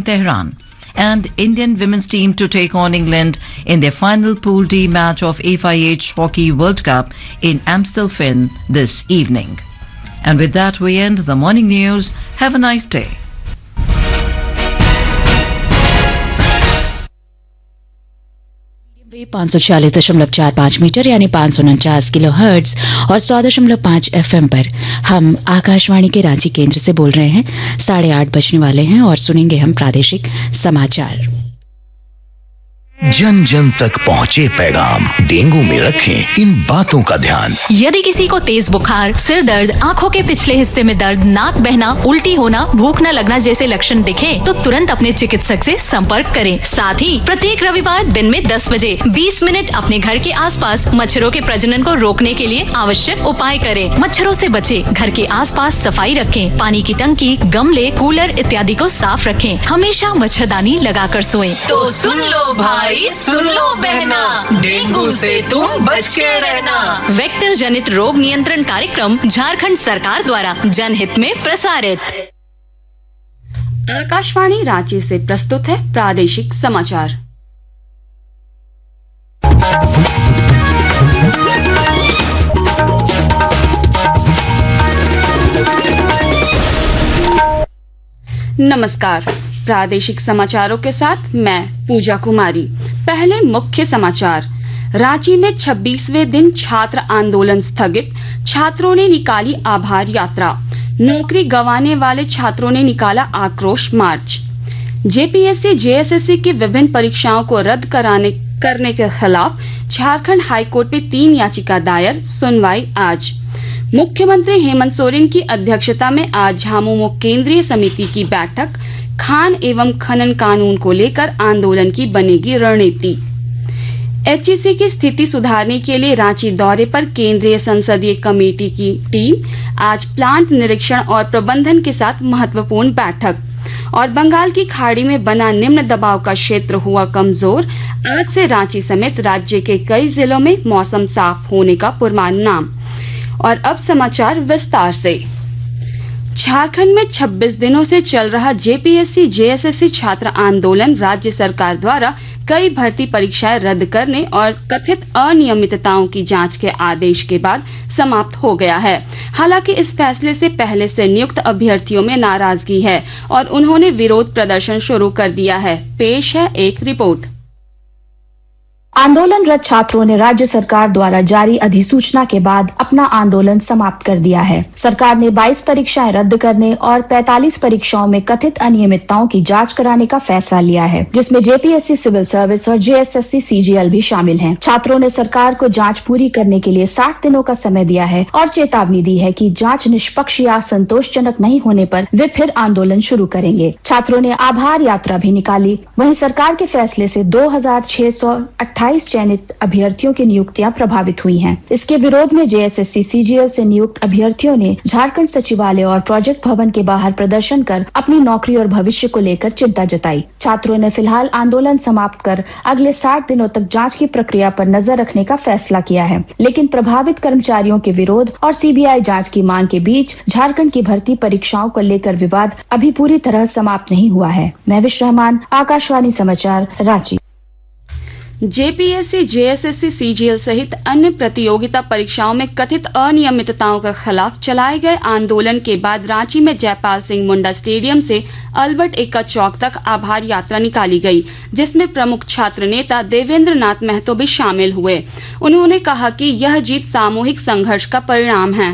Tehran. And Indian women's team to take on England in their final Pool D match of FIH Hockey World Cup in Amstelveen this evening. And with that we end the morning news. Have a nice day. Way 546.45 metre यानी 549 kilo hertz और 100.5 FM पर हम आकाशवाणी के रांची केंद्र से बोल रहे हैं। 8:30 बजने वाले हैं और सुनेंगे हम प्रादेशिक समाचार। जन जन तक पहुँचे पैगाम, डेंगू में रखें इन बातों का ध्यान। यदि किसी को तेज बुखार, सिर दर्द, आंखों के पिछले हिस्से में दर्द, नाक बहना, उल्टी होना, भूख न लगना जैसे लक्षण दिखे तो तुरंत अपने चिकित्सक से संपर्क करें। साथ ही प्रत्येक रविवार दिन में 10 बजे 20 मिनट अपने घर के आसपास मच्छरों के प्रजनन को रोकने के लिए आवश्यक उपाय करें। मच्छरों से बचे, घर के आसपास सफाई रखें, पानी की टंकी, गमले, कूलर इत्यादि को साफ रखें। हमेशा मच्छरदानी लगाकर सोएं। तो सुन लो भाई, सुन लो बहना, डेंगू से तुम बच के रहना। वेक्टर जनित रोग नियंत्रण कार्यक्रम झारखंड सरकार द्वारा जनहित में प्रसारित। आकाशवाणी रांची से प्रस्तुत है प्रादेशिक समाचार। नमस्कार, प्रादेशिक समाचारों के साथ मैं पूजा कुमारी। पहले मुख्य समाचार। रांची में 26वें दिन छात्र आंदोलन स्थगित, छात्रों ने निकाली आभार यात्रा। नौकरी गंवाने वाले छात्रों ने निकाला आक्रोश मार्च। जेपीएससी जेएसएससी की विभिन्न परीक्षाओं को रद्द करने के खिलाफ झारखंड हाईकोर्ट में 3 याचिका दायर, सुनवाई आज। मुख्यमंत्री हेमंत सोरेन की अध्यक्षता में आज झामुमो केंद्रीय समिति की बैठक, खान एवं खनन कानून को लेकर आंदोलन की बनेगी रणनीति। एचईसी की स्थिति सुधारने के लिए रांची दौरे पर केंद्रीय संसदीय कमेटी की टीम आज प्लांट निरीक्षण और प्रबंधन के साथ महत्वपूर्ण बैठक। और बंगाल की खाड़ी में बना निम्न दबाव का क्षेत्र हुआ कमजोर, आज से रांची समेत राज्य के कई जिलों में मौसम साफ होने का पूर्वानुमान। और अब समाचार विस्तार से। झारखंड में 26 दिनों से चल रहा जेपीएससी जेएसएससी छात्र आंदोलन राज्य सरकार द्वारा कई भर्ती परीक्षाएं रद्द करने और कथित अनियमितताओं की जांच के आदेश के बाद समाप्त हो गया है। हालांकि इस फैसले से पहले से नियुक्त अभ्यर्थियों में नाराजगी है और उन्होंने विरोध प्रदर्शन शुरू कर दिया है। पेश है एक रिपोर्ट। आंदोलनरत छात्रों ने राज्य सरकार द्वारा जारी अधिसूचना के बाद अपना आंदोलन समाप्त कर दिया है। सरकार ने 22 परीक्षाएं रद्द करने और 45 परीक्षाओं में कथित अनियमितताओं की जांच कराने का फैसला लिया है, जिसमें जेपीएससी सिविल सर्विस और जेएसएससी सीजीएल भी शामिल हैं। छात्रों ने सरकार को जांच पूरी करने के लिए 60 दिनों का समय दिया है और चेतावनी दी है कि जांच निष्पक्ष या संतोषजनक नहीं होने पर वे फिर आंदोलन शुरू करेंगे। छात्रों ने आभार यात्रा भी निकाली। वहीं सरकार के फैसले से 2628 चयनित अभ्यर्थियों की नियुक्तियां प्रभावित हुई हैं। इसके विरोध में जेएसएससी सीजीएल से नियुक्त अभ्यर्थियों ने झारखंड सचिवालय और प्रोजेक्ट भवन के बाहर प्रदर्शन कर अपनी नौकरी और भविष्य को लेकर चिंता जताई। छात्रों ने फिलहाल आंदोलन समाप्त कर अगले 60 दिनों तक जांच की प्रक्रिया पर नजर रखने का फैसला किया है, लेकिन प्रभावित कर्मचारियों के विरोध और सीबीआई जांच की मांग के बीच झारखंड की भर्ती परीक्षाओं को लेकर विवाद अभी पूरी तरह समाप्त नहीं हुआ है। महविश रहमान, आकाशवाणी समाचार, रांची। जेपीएससी जेएसएससी सीजीएल सहित अन्य प्रतियोगिता परीक्षाओं में कथित अनियमितताओं के खिलाफ चलाए गए आंदोलन के बाद रांची में जयपाल सिंह मुंडा स्टेडियम से अल्बर्ट एक्का चौक तक आभार यात्रा निकाली गई, जिसमें प्रमुख छात्र नेता देवेंद्र नाथ महतो भी शामिल हुए। उन्होंने कहा कि यह जीत सामूहिक संघर्ष का परिणाम है।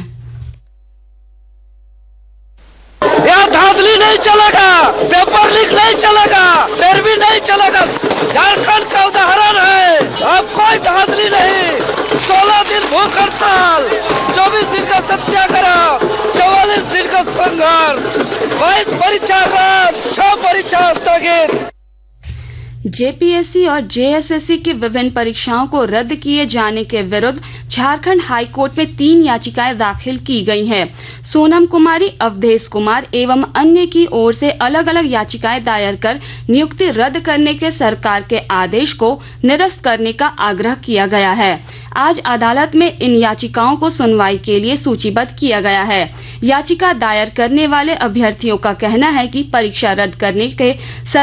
यहाँ धांधली नहीं चलेगा, पेपर लीक नहीं चलेगा, फिर भी नहीं चलेगा। झारखंड का उदाहरण है, अब कोई धांधली नहीं। 16 दिन भूख हड़ताल, 24 दिन का सत्याग्रह, 44 दिन का संघर्ष, 22 परीक्षा रद्द, 6 परीक्षा स्थगित। जेपीएससी और जेएसएससी की विभिन्न परीक्षाओं को रद्द किए जाने के विरुद्ध झारखंड हाईकोर्ट में 3 याचिकाएं दाखिल की गई हैं। सोनम कुमारी, अवधेश कुमार एवं अन्य की ओर से अलग अलग याचिकाएं दायर कर नियुक्ति रद्द करने के सरकार के आदेश को निरस्त करने का आग्रह किया गया है। आज अदालत में इन याचिकाओं को सुनवाई के लिए सूचीबद्ध किया गया है। याचिका दायर करने वाले अभ्यर्थियों का कहना है कि परीक्षा रद्द करने के